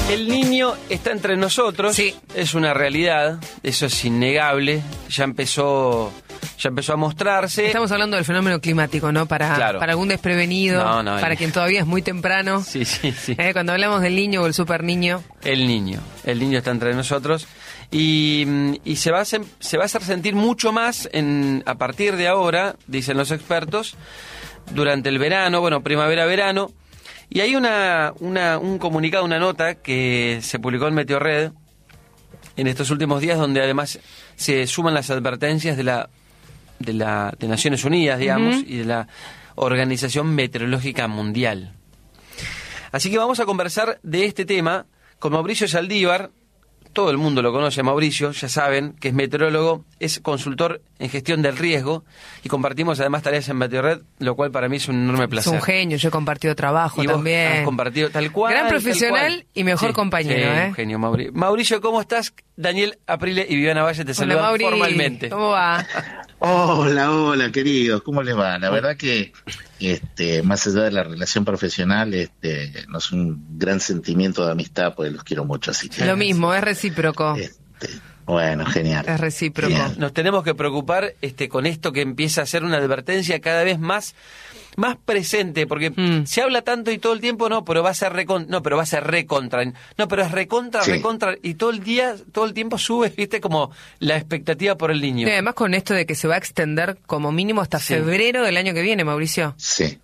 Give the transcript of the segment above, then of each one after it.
El niño está entre nosotros, sí. Es una realidad, eso es innegable, ya empezó a mostrarse. Estamos hablando del fenómeno climático, ¿no? Para algún desprevenido, para quien todavía es muy temprano. Sí. Cuando hablamos del niño o el super niño. El niño está entre nosotros y se va a hacer sentir mucho más a partir de ahora, dicen los expertos, durante el verano, primavera-verano. Y hay un comunicado, una nota que se publicó en Meteorred en estos últimos días, donde además se suman las advertencias de Naciones Unidas, digamos, y de la Organización Meteorológica Mundial. Así que vamos a conversar de este tema con Mauricio Saldívar. Todo el mundo lo conoce a Mauricio, ya saben que es meteorólogo, es consultor en gestión del riesgo y compartimos además tareas en Meteorred, lo cual para mí es un enorme placer. Es un genio, yo he compartido trabajo y también. Vos has compartido tal cual. Gran profesional y mejor compañero. Un genio, Mauricio. Mauricio, ¿cómo estás? Daniel Aprile y Viviana Valle te saludan Mauri, formalmente. ¿Cómo va? Hola, queridos, ¿cómo les va? La verdad que más allá de la relación profesional, no es un gran sentimiento de amistad, porque los quiero mucho, así que... Lo mismo, es recíproco. Bueno, genial. Es recíproco. Genial. Nos tenemos que preocupar con esto que empieza a ser una advertencia cada vez más presente, porque se habla tanto y todo el tiempo, pero va a ser recontra, pero es recontra, y todo el tiempo sube, como la expectativa por el niño. Y además con esto de que se va a extender como mínimo hasta febrero del año que viene, Mauricio. Sí.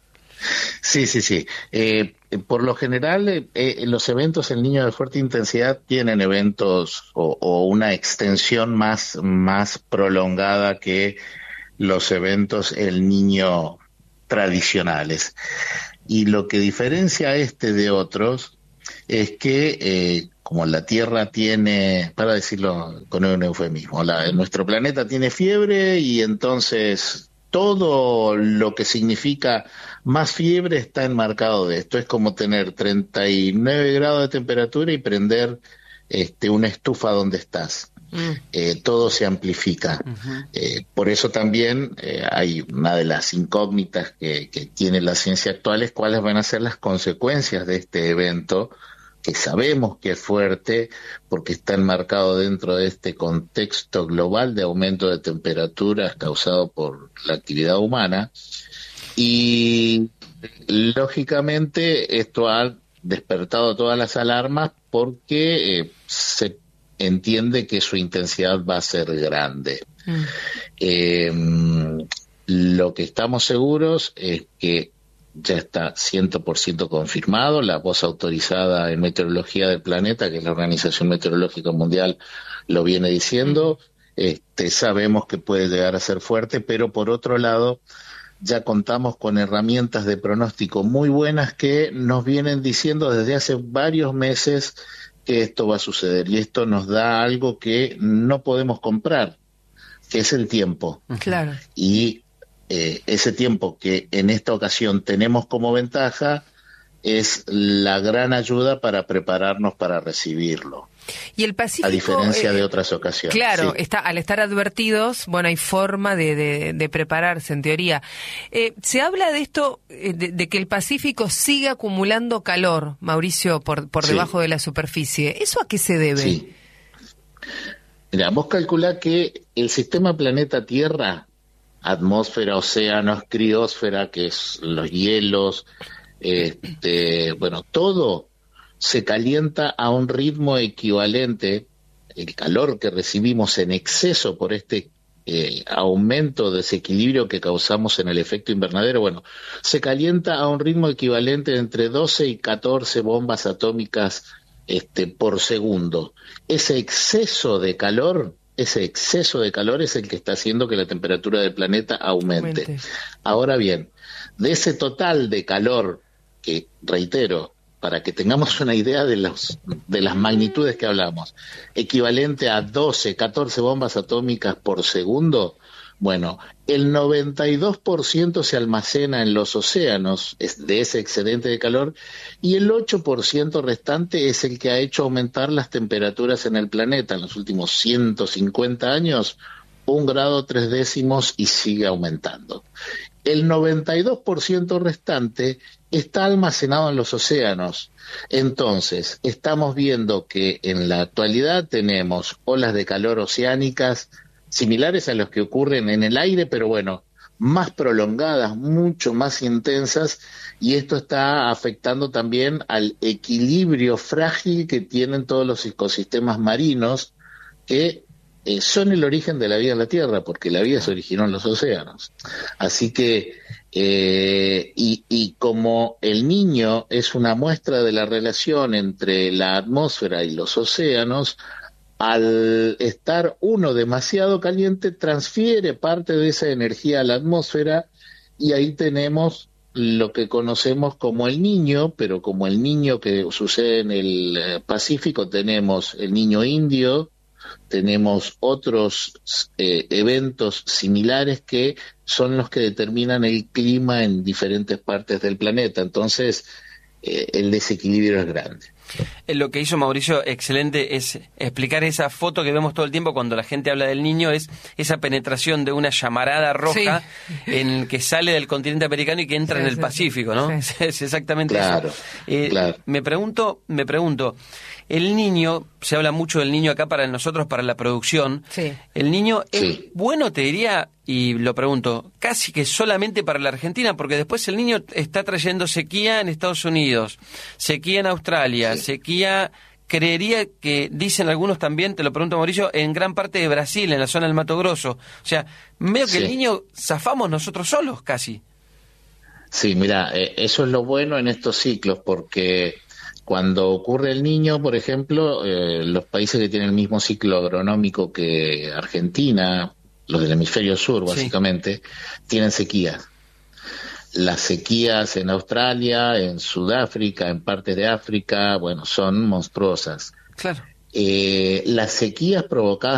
Por lo general, los eventos El Niño de Fuerte Intensidad tienen eventos o una extensión más prolongada que los eventos El Niño tradicionales. Y lo que diferencia de otros es que, como la Tierra tiene, para decirlo con un eufemismo, nuestro planeta tiene fiebre y entonces todo lo que significa más fiebre está enmarcado de esto. Es como tener 39 grados de temperatura y prender una estufa donde estás. Todo se amplifica. Por eso también hay una de las incógnitas que tiene la ciencia actual es cuáles van a ser las consecuencias de este evento, que sabemos que es fuerte porque está enmarcado dentro de este contexto global de aumento de temperaturas causado por la actividad humana. Y lógicamente esto ha despertado todas las alarmas porque se entiende que su intensidad va a ser grande. Lo que estamos seguros es que ya está 100% confirmado, la voz autorizada en meteorología del planeta, que es la Organización Meteorológica Mundial, lo viene diciendo. Sabemos que puede llegar a ser fuerte, pero por otro lado ya contamos con herramientas de pronóstico muy buenas que nos vienen diciendo desde hace varios meses que esto va a suceder, y esto nos da algo que no podemos comprar, que es el tiempo. Claro. Y ese tiempo que en esta ocasión tenemos como ventaja es la gran ayuda para prepararnos para recibirlo. Y el Pacífico, a diferencia de otras ocasiones. Claro, sí. Al estar advertidos, hay forma de prepararse, en teoría. Se habla de esto, de que el Pacífico sigue acumulando calor, Mauricio, por debajo de la superficie. ¿Eso a qué se debe? Sí. Mira, vos calculá que el sistema planeta Tierra, atmósfera, océanos, criósfera, que es los hielos, todo se calienta a un ritmo equivalente. El calor que recibimos en exceso por aumento, desequilibrio que causamos en el efecto invernadero, se calienta a un ritmo equivalente entre 12 y 14 bombas atómicas por segundo. Ese exceso de calor es el que está haciendo que la temperatura del planeta aumente. Ahora bien, de ese total de calor, que reitero, para que tengamos una idea de las magnitudes que hablamos, equivalente a 12, 14 bombas atómicas por segundo, el 92% se almacena en los océanos de ese excedente de calor, y el 8% restante es el que ha hecho aumentar las temperaturas en el planeta en los últimos 150 años, 1 grado 3 décimos, y sigue aumentando. El 92% restante está almacenado en los océanos. Entonces, estamos viendo que en la actualidad tenemos olas de calor oceánicas similares a las que ocurren en el aire, pero bueno, más prolongadas, mucho más intensas, y esto está afectando también al equilibrio frágil que tienen todos los ecosistemas marinos, que son el origen de la vida en la Tierra, porque la vida se originó en los océanos. Así que, y como el Niño es una muestra de la relación entre la atmósfera y los océanos, al estar uno demasiado caliente, transfiere parte de esa energía a la atmósfera, y ahí tenemos lo que conocemos como el Niño, pero como el Niño que sucede en el Pacífico, tenemos el Niño indio, tenemos otros eventos similares que son los que determinan el clima en diferentes partes del planeta. Entonces, el desequilibrio es grande. Lo que hizo Mauricio excelente es explicar esa foto que vemos todo el tiempo cuando la gente habla del Niño, es esa penetración de una llamarada roja en que sale del continente americano y que entra en el Pacífico, ¿no? Es exactamente eso. Claro. Me pregunto, el Niño, se habla mucho del Niño acá para nosotros, para la producción. El Niño es bueno, te diría, y lo pregunto, casi que solamente para la Argentina, porque después el Niño está trayendo sequía en Estados Unidos, sequía en Australia, sequía, creería que dicen algunos también, te lo pregunto Mauricio, en gran parte de Brasil, en la zona del Mato Grosso. O sea, medio que el Niño zafamos nosotros solos casi. Sí, mira, eso es lo bueno en estos ciclos, porque cuando ocurre el Niño, por ejemplo, los países que tienen el mismo ciclo agronómico que Argentina, los del hemisferio sur básicamente, tienen sequías. Las sequías en Australia, en Sudáfrica, en partes de África, bueno, son monstruosas. Claro. Las sequías provocadas